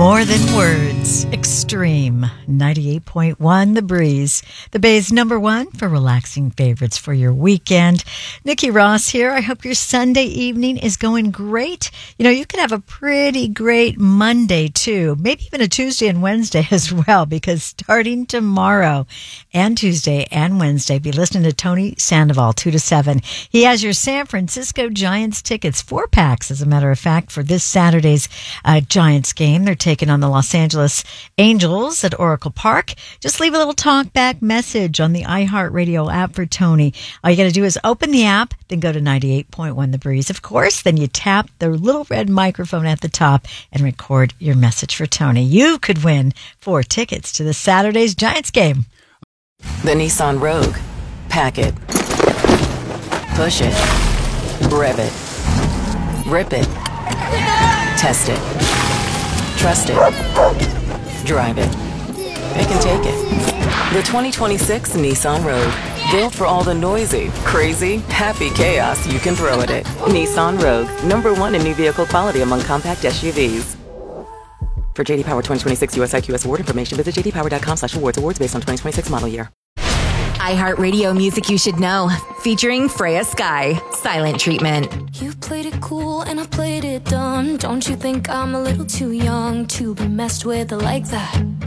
More Than Words, Extreme, 98.1 The Breeze, the Bay's number one for relaxing favorites for your weekend. Nikki Ross here. I hope your Sunday evening is going great. You know, you could have a pretty great Monday too, maybe even a Tuesday and Wednesday as well, because starting tomorrow and Tuesday and Wednesday, be listening to Tony Sandoval, 2 to 7. He has your San Francisco Giants tickets, 4-packs, as a matter of fact, for this Saturday's Giants game. They're taking on the Los Angeles Angels at Oracle Park. Just leave a little talkback message on the iHeartRadio app for Tony. All you got to do is open the app, then go to 98.1 The Breeze, of course. Then you tap the little red microphone at the top and record your message for Tony. You could win 4 tickets to the Saturday's Giants game. The Nissan Rogue. Pack it. Push it. Rev it. Rip it. Test it. Trust it. Drive it. It can take it. The 2026 Nissan Rogue. Built for all the noisy, crazy, happy chaos you can throw at it. Nissan Rogue. Number 1 in new vehicle quality among compact SUVs. For JD Power 2026 US IQS award information, visit jdpower.com/awards. Awards based on 2026 model year. iHeartRadio music you should know. Featuring Freya Sky, Silent Treatment. You played it cool and I played it dumb. Don't you think I'm a little too young to be messed with like that?